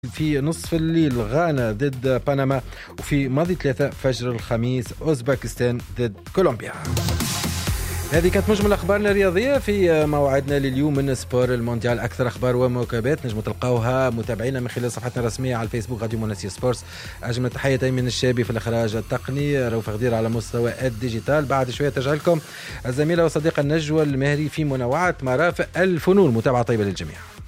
في نصف الليل غانا ضد بنما، وفي ماضي 3 فجر الخميس أوزبكستان ضد كولومبيا. هذه كانت مجمل أخبارنا الرياضية في موعدنا لليوم من سبور المونديال. أكثر أخبار ومواكبات نجموا تلقاوها متابعينا من خلال صفحتنا الرسمية على الفيسبوك راديو مناسية سبورتس. أجمل تحية من الشابي في الإخراج التقني، روف غدير على مستوى الديجيتال. بعد شوية ترجع لكم الزميلة وصديقة النجوى المهري في منوعة مرافق الفنون. متابعة طيبة للجميع.